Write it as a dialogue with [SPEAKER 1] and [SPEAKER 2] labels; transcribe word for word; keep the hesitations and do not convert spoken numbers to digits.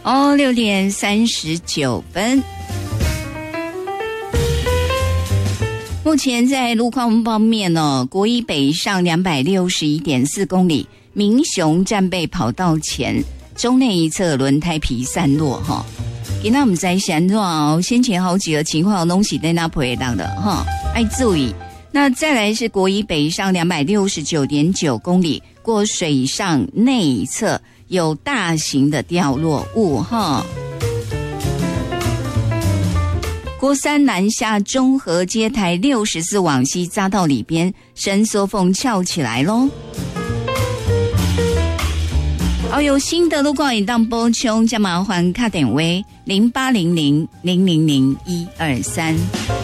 [SPEAKER 1] 哦，六点三十九分。目前在路况方面哦，国一北上两百六十一点四公里，民雄战备跑道前中内一侧轮胎皮散落哈。今天我们在想哦，先前好几个情况拢是在那陪浪的哈，爱注意。那再来是国一北上两百六十九点九公里，过水上内侧有大型的掉落物哈。国三南下中和街台六十四往西匝道里边伸缩缝翘起来咯。好，有新的路况引当播充，加麻烦卡点位零八零零零零零一二三。